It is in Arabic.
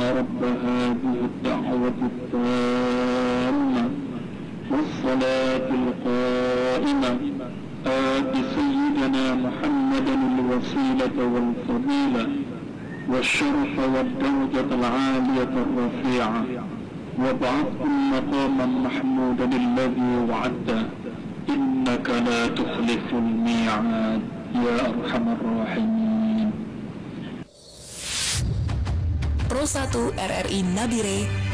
رب هذه الدعوة التامة والصلاة القائمة آت سيدنا محمدا الوسيلة والفضيلة والشرف والدرجة العالية الرفيعة وابعثه مقاما محمودا الذي وعدته إنك لا تخلف الميعاد يا أرحم الراحمين. Pro 1 RRI Nabire